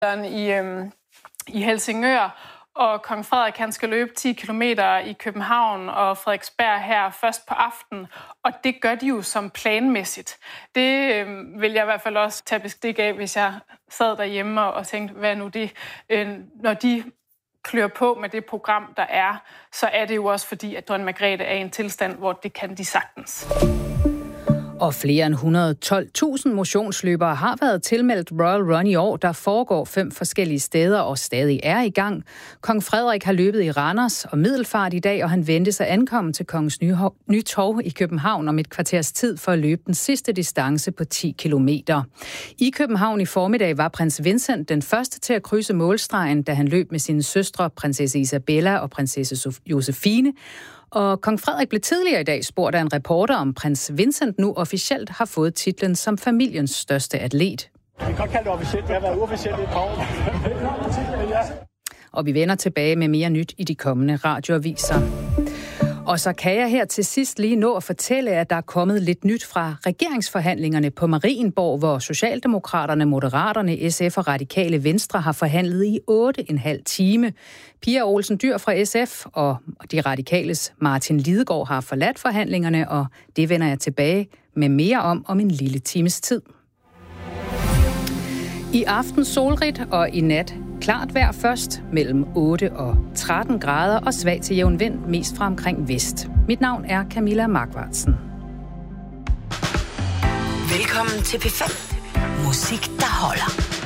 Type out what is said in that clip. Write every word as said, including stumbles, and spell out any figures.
i, øhm, i Helsingør, og kong Frederik han skal løbe ti kilometer i København og Frederiksberg her først på aftenen, og det gør de jo som planmæssigt. Det øhm, vil jeg i hvert fald også tage bestik af, hvis jeg sad derhjemme og tænkte, hvad nu det, øh, når de klør på med det program, der er, så er det jo også fordi, at dronning Margrethe er i en tilstand, hvor det kan de sagtens. Og flere end et hundrede og tolv tusind motionsløbere har været tilmeldt Royal Run i år, der foregår fem forskellige steder og stadig er i gang. Kong Frederik har løbet i Randers og Middelfart i dag, og han ventes at ankomme til Kongens Nytorv i København om et kvarters tid for at løbe den sidste distance på ti kilometer. I København i formiddag var prins Vincent den første til at krydse målstregen, da han løb med sine søstre, prinsesse Isabella og prinsesse Josefine. Og kong Frederik blev tidligere i dag spurgt af en reporter, om prins Vincent nu officielt har fået titlen som familiens største atlet. Vi kan godt kalde det officielt. Det har været uofficielt i et par år. Og vi vender tilbage med mere nyt i de kommende radioaviser. Og så kan jeg her til sidst lige nå at fortælle, at der er kommet lidt nyt fra regeringsforhandlingerne på Marienborg, hvor Socialdemokraterne, Moderaterne, S F og Radikale Venstre har forhandlet i otte og en halv time. Pia Olsen Dyhr fra S F og de radikales Martin Lidegaard har forladt forhandlingerne, og det vender jeg tilbage med mere om om en lille times tid. I aften solrigt og i nat klart vejr først mellem otte og tretten grader og svag til jævn vind, mest fra omkring vest. Mit navn er Camilla Markvartsen. Velkommen til P fem. Musik, der holder.